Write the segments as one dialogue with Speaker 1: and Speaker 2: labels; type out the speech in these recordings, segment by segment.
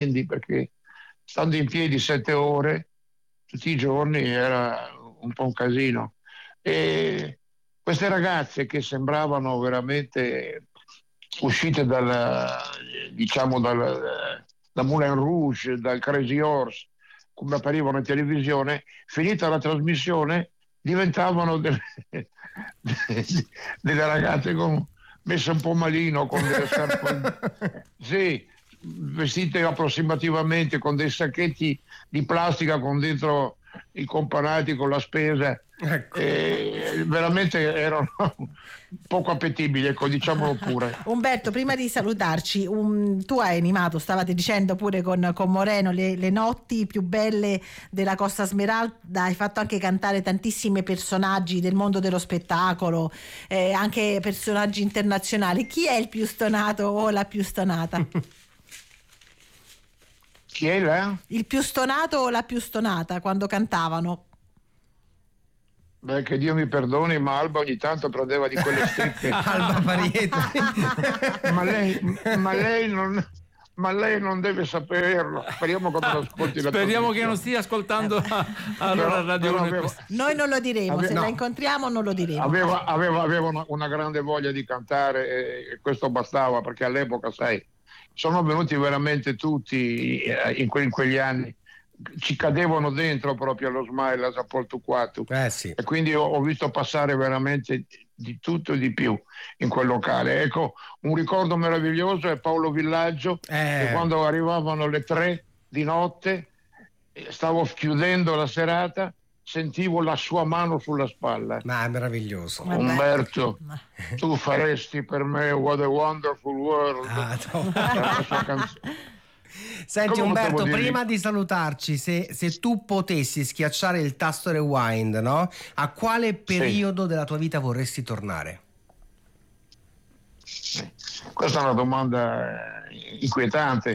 Speaker 1: stipendi, perché stando in piedi 7 ore tutti i giorni era un po' un casino. E queste ragazze che sembravano veramente uscite da Moulin Rouge, dal Crazy Horse, come apparivano in televisione, finita la trasmissione diventavano delle ragazze messe un po' malino, con delle scarpe, sì, vestite approssimativamente con dei sacchetti di plastica con dentro i componenti con la spesa.
Speaker 2: Ecco.
Speaker 1: Veramente erano poco appetibili, ecco, diciamolo pure.
Speaker 3: Umberto, prima di salutarci, tu hai animato, stavate dicendo pure con Moreno, le notti più belle della Costa Smeralda, hai fatto anche cantare tantissimi personaggi del mondo dello spettacolo, anche personaggi internazionali. Chi è il più stonato o la più stonata?
Speaker 1: Chi è là?
Speaker 3: Il più stonato o la più stonata quando cantavano?
Speaker 1: Beh, che Dio mi perdoni, ma Alba ogni tanto prendeva di quelle stricche.
Speaker 2: Alba Parietto.
Speaker 1: ma lei non deve saperlo. Speriamo che non ascolti la
Speaker 4: Speriamo che non stia ascoltando allora Radio Uno.
Speaker 3: Noi non lo diremo, se la incontriamo non lo diremo.
Speaker 1: Aveva una grande voglia di cantare, e questo bastava, perché all'epoca, sai, sono venuti veramente tutti in quegli anni, ci cadevano dentro proprio allo Smile, a Portuquatu,
Speaker 2: sì.
Speaker 1: E quindi ho visto passare veramente di tutto e di più in quel locale. Ecco, un ricordo meraviglioso è Paolo Villaggio, che quando arrivavano le 3 di notte, stavo chiudendo la serata, sentivo la sua mano sulla spalla.
Speaker 2: Ma è meraviglioso.
Speaker 1: Umberto, tu faresti per me What a Wonderful World. La sua canzone.
Speaker 2: Senti Umberto, prima di salutarci, se tu potessi schiacciare il tasto rewind, no? A quale periodo della tua vita vorresti tornare?
Speaker 1: Questa è una domanda inquietante,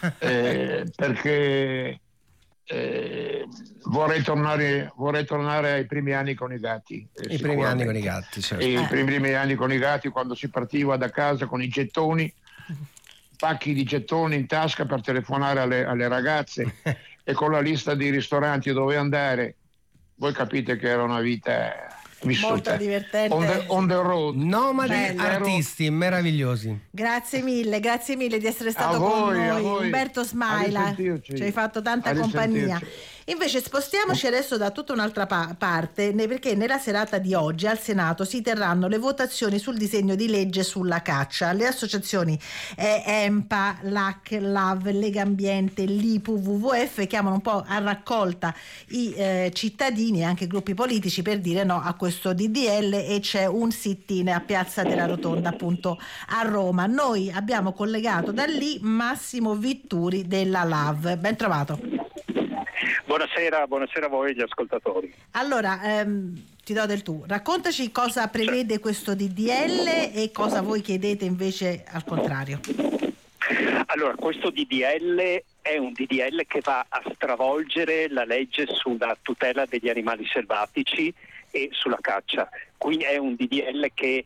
Speaker 1: perché vorrei tornare ai primi anni con i gatti.
Speaker 2: I primi anni con i gatti, certo.
Speaker 1: I primi anni con i gatti, quando si partiva da casa con i gettoni, pacchi di gettoni in tasca per telefonare alle ragazze e con la lista di ristoranti dove andare. Voi capite che era una vita vissuta
Speaker 3: molto divertente,
Speaker 1: on the road.
Speaker 2: Nomadi artisti meravigliosi.
Speaker 3: Grazie mille di essere stato con noi, Umberto Smaila, ci hai fatto tanta compagnia. Invece spostiamoci adesso da tutta un'altra parte, perché nella serata di oggi al Senato si terranno le votazioni sul disegno di legge sulla caccia. Le associazioni EMPA, LAC, LAV, Lega Ambiente, l'IPU, WWF chiamano un po' a raccolta i cittadini e anche gruppi politici per dire no a questo DDL, e c'è un sit-in a Piazza della Rotonda, appunto a Roma. Noi abbiamo collegato da lì Massimo Vitturi della LAV. Ben trovato.
Speaker 5: Buonasera a voi gli ascoltatori.
Speaker 3: Allora, ti do del tu. Raccontaci cosa prevede questo DDL e cosa voi chiedete invece al contrario.
Speaker 5: Allora, questo DDL è un DDL che va a stravolgere la legge sulla tutela degli animali selvatici e sulla caccia. Quindi è un DDL che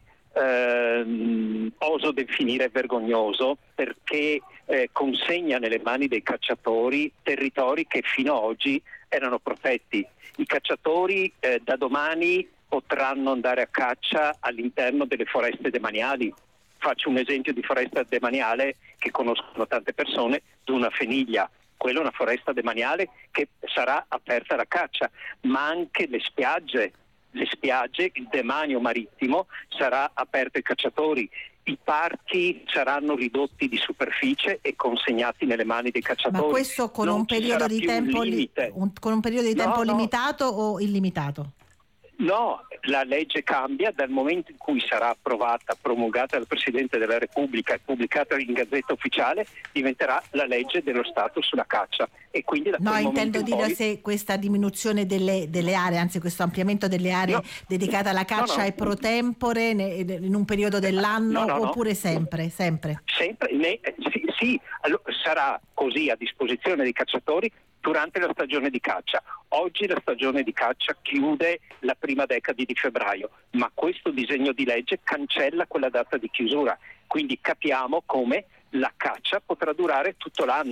Speaker 5: oso definire vergognoso, perché consegna nelle mani dei cacciatori territori che fino ad oggi erano protetti. I cacciatori da domani potranno andare a caccia all'interno delle foreste demaniali. Faccio un esempio di foresta demaniale che conoscono tante persone, Duna Feniglia. Quella è una foresta demaniale che sarà aperta alla caccia, ma anche le spiagge, il demanio marittimo sarà aperto ai cacciatori. I parchi saranno ridotti di superficie e consegnati nelle mani dei cacciatori.
Speaker 3: Ma questo con un periodo di tempo limitato o illimitato?
Speaker 5: No, la legge cambia dal momento in cui sarà approvata, promulgata dal Presidente della Repubblica e pubblicata in Gazzetta Ufficiale, diventerà la legge dello Stato sulla caccia. E quindi da quel
Speaker 3: intendo dire
Speaker 5: poi...
Speaker 3: se questa diminuzione delle aree, anzi questo ampliamento delle aree dedicate alla caccia è pro tempore in un periodo dell'anno oppure sempre? Sempre,
Speaker 5: sì, allora, sarà così a disposizione dei cacciatori durante la stagione di caccia. Oggi la stagione di caccia chiude la prima decade di febbraio, ma questo disegno di legge cancella quella data di chiusura, quindi capiamo come la caccia potrà durare tutto l'anno.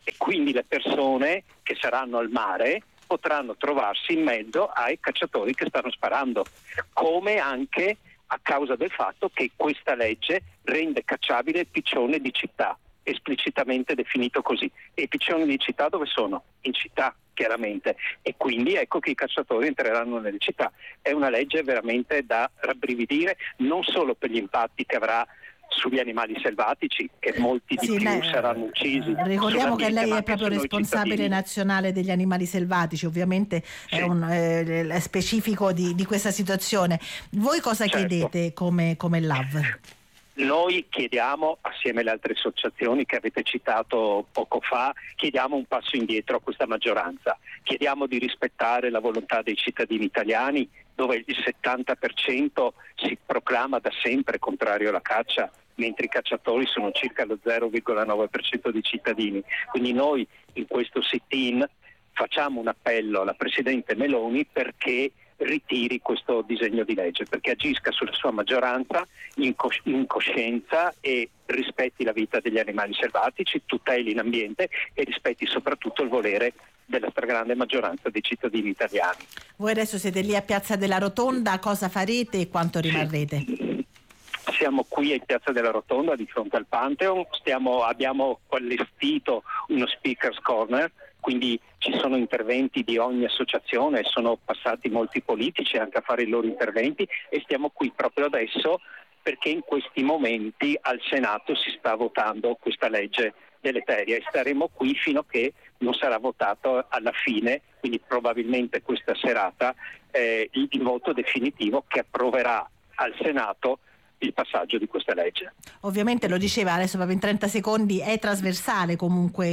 Speaker 5: e quindi le persone che saranno al mare potranno trovarsi in mezzo ai cacciatori che stanno sparando, come anche a causa del fatto che questa legge rende cacciabile il piccione di città, esplicitamente definito così. E i piccioni di città dove sono? In città, chiaramente, e quindi ecco che i cacciatori entreranno nelle città. È una legge veramente da rabbrividire, non solo per gli impatti che avrà sugli animali selvatici, che molti di più saranno uccisi.
Speaker 3: Ricordiamo che lei è proprio responsabile nazionale degli animali selvatici, ovviamente sì. È specifico di questa situazione. Voi cosa chiedete come LAV?
Speaker 5: Noi chiediamo, assieme alle altre associazioni che avete citato poco fa, chiediamo un passo indietro a questa maggioranza. Chiediamo di rispettare la volontà dei cittadini italiani, dove il 70% si proclama da sempre contrario alla caccia, mentre i cacciatori sono circa lo 0,9% dei cittadini. Quindi noi in questo sit-in facciamo un appello alla Presidente Meloni perché ritiri questo disegno di legge, perché agisca sulla sua maggioranza in coscienza e rispetti la vita degli animali selvatici, tuteli l'ambiente e rispetti soprattutto il volere della stragrande maggioranza dei cittadini italiani.
Speaker 3: Voi adesso siete lì a Piazza della Rotonda, cosa farete e quanto rimarrete?
Speaker 5: Siamo qui in Piazza della Rotonda di fronte al Pantheon, abbiamo allestito uno speakers corner, quindi ci sono interventi di ogni associazione, sono passati molti politici anche a fare i loro interventi e stiamo qui proprio adesso perché in questi momenti al Senato si sta votando questa legge deleteria e staremo qui fino a che non sarà votato alla fine, quindi probabilmente questa serata il voto definitivo che approverà al Senato il passaggio di questa legge.
Speaker 3: Ovviamente lo diceva adesso proprio in 30 secondi, è trasversale comunque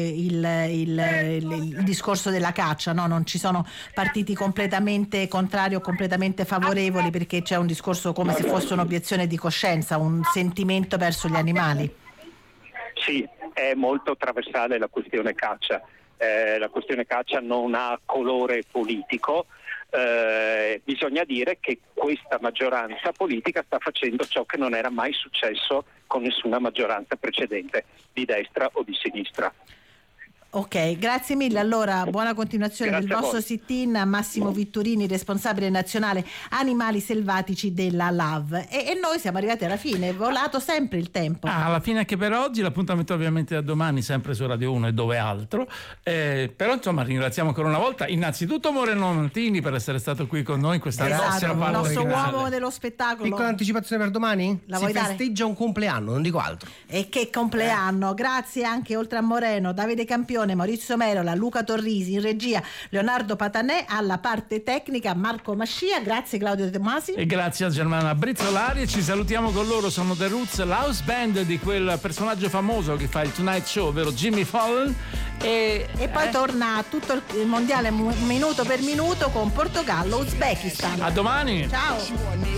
Speaker 3: il discorso della caccia, no? Non ci sono partiti completamente contrari o completamente favorevoli, perché c'è un discorso come se fosse un'obiezione di coscienza, un sentimento verso gli animali.
Speaker 5: Sì, è molto trasversale la questione caccia. La questione caccia non ha colore politico. Bisogna dire che questa maggioranza politica sta facendo ciò che non era mai successo con nessuna maggioranza precedente, di destra o di sinistra.
Speaker 3: Ok, grazie mille. Allora, buona continuazione del vostro sit-in. Massimo Vittorini, responsabile nazionale animali selvatici della LAV. E noi siamo arrivati alla fine, è volato sempre il tempo.
Speaker 4: Alla fine anche per oggi, l'appuntamento ovviamente da domani sempre su Radio 1 e dove altro. Però insomma ringraziamo ancora una volta innanzitutto Moreno Nantini per essere stato qui con noi in questa nostra parte.
Speaker 3: Il nostro uomo dello spettacolo.
Speaker 2: Piccola anticipazione per domani?
Speaker 3: La
Speaker 2: si festeggia un compleanno, non dico altro.
Speaker 3: E che compleanno! Grazie anche oltre a Moreno, Davide Campione, Maurizio Merola, Luca Torrisi, in regia Leonardo Patanè, alla parte tecnica Marco Mascia, grazie Claudio De Tomasi
Speaker 4: e grazie a Germana Brizzolari. E ci salutiamo con loro, sono The Roots, l'house band di quel personaggio famoso che fa il Tonight Show, ovvero Jimmy Fallon, e
Speaker 3: poi torna tutto il mondiale minuto per minuto con Portogallo-Uzbekistan.
Speaker 4: A domani.
Speaker 3: Ciao.